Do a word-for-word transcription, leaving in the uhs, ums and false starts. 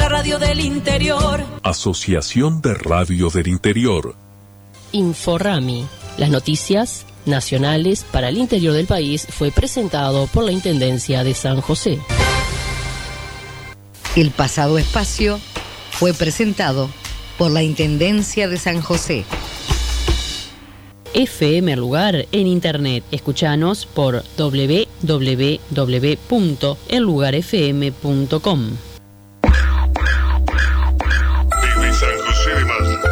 radio del interior. Asociación de Radio del Interior. Inforrami. Las noticias nacionales para el interior del país fue presentado por la Intendencia de San José. El pasado espacio fue presentado por la Intendencia de San José. F M El Lugar en internet. Escuchanos por doble u doble u doble u punto el lugar f m punto com.